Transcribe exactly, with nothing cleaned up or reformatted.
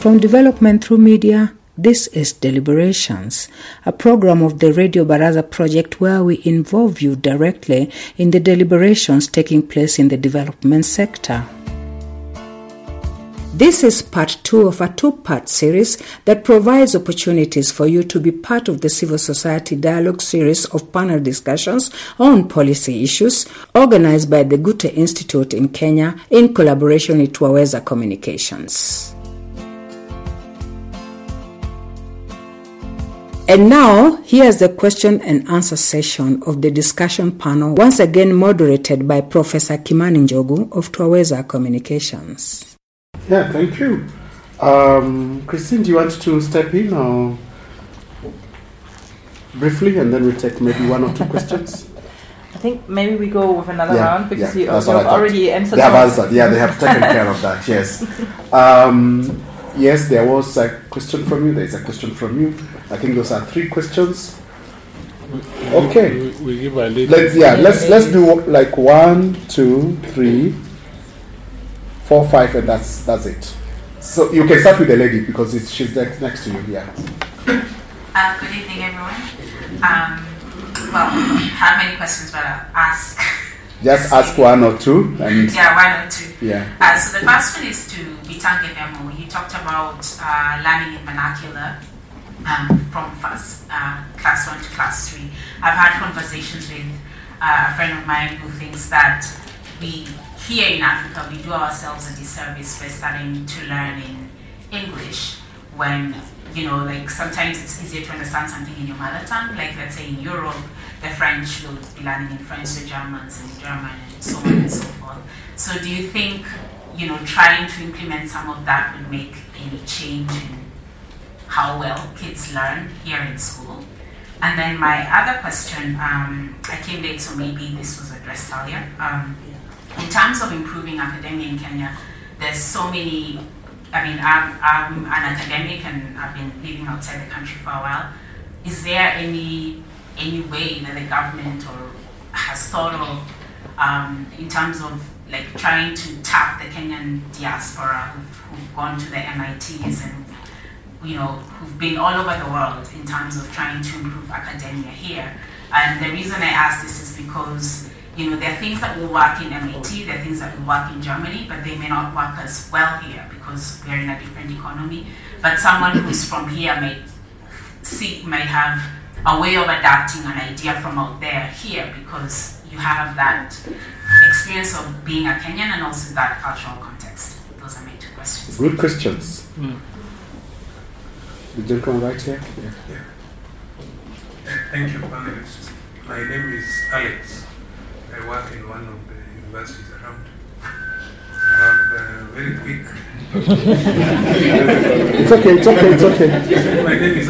From Development Through Media, this is Deliberations, a program of the Radio Baraza project where we involve you directly in the deliberations taking place in the development sector. This is part two of a two-part series that provides opportunities for you to be part of the civil society dialogue series of panel discussions on policy issues organized by the Gute Institute in Kenya in collaboration with Twaweza Communications. And now, here's the question and answer session of the discussion panel, once again moderated by Professor Kimani Njogu of Twaweza Communications. Yeah, thank you. Um, Christine, do you want to step in or briefly, and then we'll take maybe one or two questions? I think maybe we go with another yeah, round because yeah, you, you have already answered. They have answered, yeah, they have taken care of that, yes. Um, yes, there was a question from you, there is a question from you. I think those are three questions. Okay. We, we give a little. Let's, yeah, let's, let's do like one, two, three, four, five, and that's that's it. So you can start with the lady because it's, she's next, next to you. Yeah. Uh, good evening, everyone. Um, well, I have many questions, but I'll ask. Just ask one or two, and yeah, one or two. Yeah. Uh, so the first one is to Bitange Bemo. He talked about uh, learning in vernacular um, from first uh, class one to class three. I've had conversations with uh, a friend of mine who thinks that we. Here in Africa, we do ourselves a disservice by starting to learn in English when, you know, like sometimes it's easier to understand something in your mother tongue. Like let's say in Europe, the French will be learning in French, the Germans in German, and so on and so forth. So do you think, you know, trying to implement some of that would make any change in how well kids learn here in school? And then my other question, um, I came late, so maybe this was addressed earlier. Um, In terms of improving academia in Kenya, there's so many, I mean, I'm, I'm an academic and I've been living outside the country for a while. Is there any any way that the government or has thought of um, in terms of like trying to tap the Kenyan diaspora who've, who've gone to the M I Ts and, you know, who've been all over the world in terms of trying to improve academia here? And the reason I ask this is because, you know, there are things that will work in M I T, there are things that will work in Germany, but they may not work as well here because we're in a different economy. But someone who's from here might see, might have a way of adapting an idea from out there here because you have that experience of being a Kenyan and also that cultural context. Those are my two questions. Good questions. Mm. The gentleman right here. Yeah. Yeah. Thank you, panelists. My name is Alex. I work in one of the universities around. I'm uh, very quick. It's okay, it's okay, it's okay. My name is